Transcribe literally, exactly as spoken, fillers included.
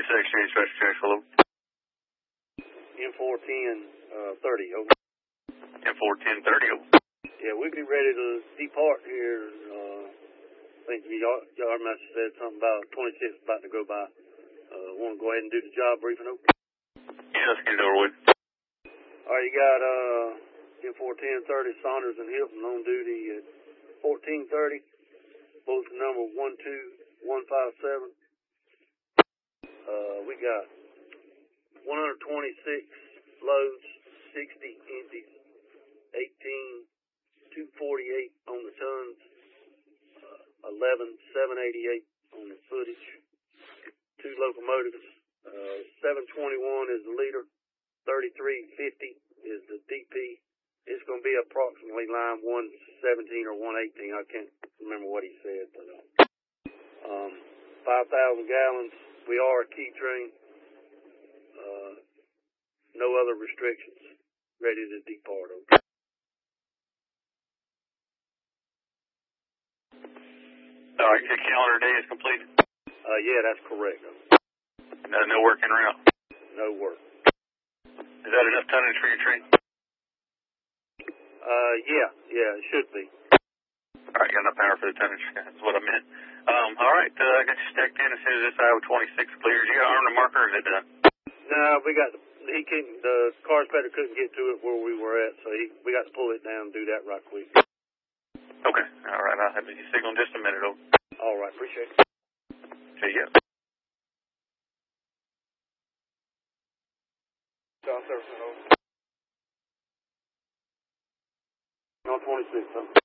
Exchange Special Change, hello. M four ten thirty, over. M four ten thirty, over. Yeah, we'd be ready to depart here. Uh, I think y'all, y'all must have said something about twenty-six about to go by. Uh, want to go ahead and do the job briefing, over? Yeah, let's get it over with. All right, you got uh, M four ten thirty Saunders and Hilton on duty at fourteen thirty. Both number one two one five seven. Uh, we got one hundred twenty-six loads, sixty empties, eighteen two forty-eight on the tons, uh, eleven seven eighty-eight on the footage, two locomotives, uh, seven twenty-one is the leader, thirty-three fifty is the D P. It's going to be approximately line one seventeen or one eighteen. I can't remember what he said, but uh, um, five thousand gallons. We are a key train. Uh, no other restrictions. Ready to depart. Okay. All right, your calendar day is completed? Uh, yeah, that's correct. No, no working around? No work. Is that enough tonnage for your train? Uh, yeah, yeah, it should be. All right, you got enough power for the tonnage. That's what I meant. Um, all right, uh, I got you stacked in as soon as this Iowa twenty-six clears. You got arm the marker, or is it done? No, we got the, he couldn't, the car inspector couldn't get to it where we were at, so he, we got to pull it down and do that right quick. Okay, all right, I'll have you signal in just a minute, over. All right, appreciate it. See ya. John Thurston, over. On twenty-six, huh?